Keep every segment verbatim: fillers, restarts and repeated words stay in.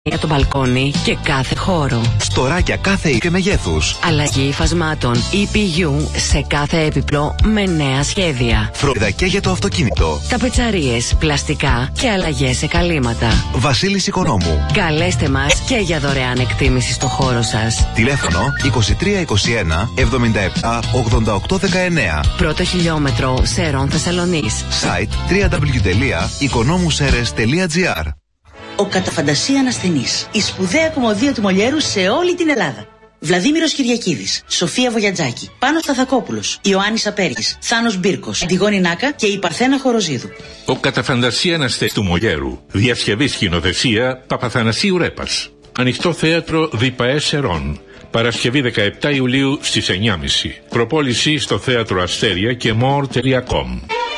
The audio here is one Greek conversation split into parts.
για το μπαλκόνι και κάθε χώρο. Στοράκια κάθε και μεγέθους. Αλλαγή υφασμάτων ι πι γιου σε κάθε έπιπλο με νέα σχέδια. Φροντίδα και για το αυτοκίνητο. Ταπετσαρίες, πλαστικά και αλλαγές σε καλύματα. Βασίλης Οικονόμου. Καλέστε μας και για δωρεάν εκτίμηση στο χώρο σας. Τηλέφωνο είκοσι τρία είκοσι ένα εβδομήντα επτά ογδόντα οκτώ δεκαεννέα. Πρώτο χιλιόμετρο Σερών Θεσσαλονής. Site double-u double-u double-u τελεία οικονόμουσερες τελεία τζι άρ. Ο κατά φαντασία ανασθενής. Η σπουδαία κομμωδία του Μολιέρου σε όλη την Ελλάδα. Βλαδίμηρος Κυριακίδης, Σοφία Βογιατζάκη, Πάνος Σταθακόπουλος, Ιωάννης Απέργης, Θάνος Μπύρκος, Αντιγόνη Νάκα και η Παρθένα Χοροζίδου. Ο κατά φαντασία ανασθενής του Μολιέρου. Διασκευή σκηνοθεσία Παπαθανασίου Ρέπας. Ανοιχτό θέατρο Διπαέ Σερών. Παρασκευή δεκαεπτά Ιουλίου στις εννιά και μισή. Προπόληση στο θέατρο Αστέρια και more τελεία com.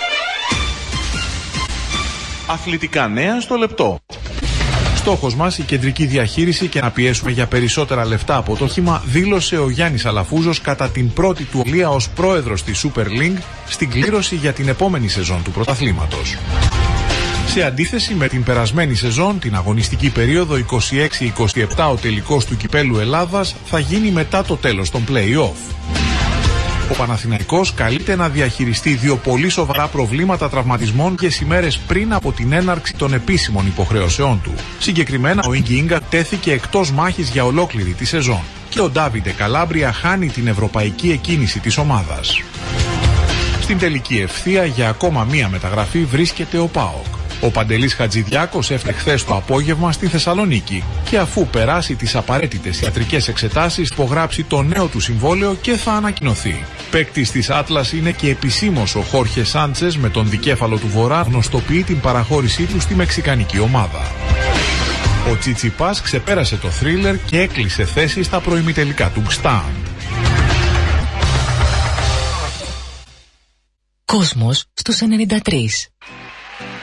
Αθλητικά νέα στο λεπτό. Στόχος μας η κεντρική διαχείριση και να πιέσουμε για περισσότερα λεφτά από το όχημα, δήλωσε ο Γιάννης Αλαφούζος κατά την πρώτη του ομιλία ως πρόεδρος της Super League στην κλήρωση για την επόμενη σεζόν του πρωταθλήματος. Σε αντίθεση με την περασμένη σεζόν, την αγωνιστική περίοδο είκοσι έξι είκοσι επτά, ο τελικός του Κυπέλλου Ελλάδας θα γίνει μετά το τέλος των play-off. Ο Παναθηναϊκός καλείται να διαχειριστεί δύο πολύ σοβαρά προβλήματα τραυματισμών και ημέρες πριν από την έναρξη των επίσημων υποχρεώσεών του. Συγκεκριμένα, ο Ίγκι Ίγκα τέθηκε εκτός μάχης για ολόκληρη τη σεζόν και ο Ντάβιντε Καλάμπρια χάνει την ευρωπαϊκή εκκίνηση της ομάδας. Στην τελική ευθεία για ακόμα μία μεταγραφή βρίσκεται ο ΠΑΟΚ. Ο Παντελής Χατζηδιάκος έφτασε χθες το απόγευμα στη Θεσσαλονίκη και αφού περάσει τις απαραίτητες ιατρικές εξετάσεις υπογράψει το νέο του συμβόλαιο και θα ανακοινωθεί. Παίκτης της Άτλας είναι και επισήμως ο Χόρχε Σάντσες, με τον δικέφαλο του Βορρά γνωστοποιεί την παραχώρησή του στη μεξικανική ομάδα. Ο Τσιτσιπάς ξεπέρασε το θρίλερ και έκλεισε θέση στα προημιτελικά του Γκστάντ. Κόσμος στους ενενήντα τρία.